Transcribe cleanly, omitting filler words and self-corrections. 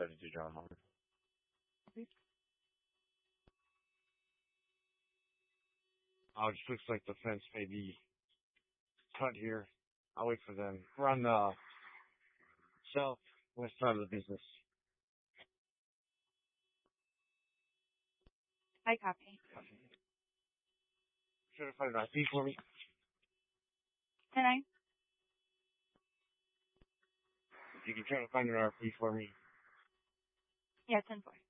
72 John Howard. Oh, it just looks like the fence may be cut here. I'll wait for them. We're on the southwest side of the business. I copy. Should have find an IP for me. 10-9? If you can try to find an RP for me. Yeah, 10-4.